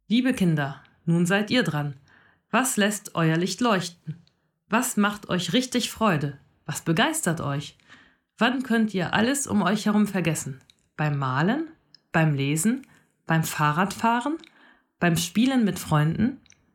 Liebe Kinder, nun seid ihr dran. Was lässt euer Licht leuchten? Was macht euch richtig Freude? Was begeistert euch? Wann könnt ihr alles um euch herum vergessen? Beim Malen? Beim Lesen? Beim Fahrradfahren? Beim Spielen mit Freunden?